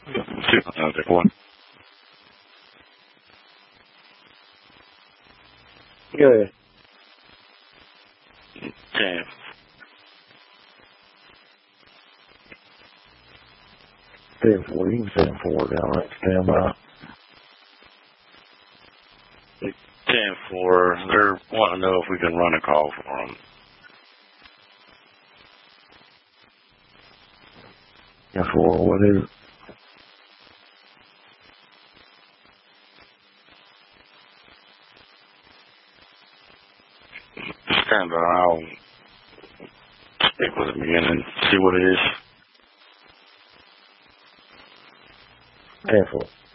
One. Go ahead. 10. 10-4. You can send 4 down right stand by. 10-4. They're wanting to know if we can run a call for them. Yeah, 4. What is it? Stand by. I'll speak with them again and see what it is. 10-4.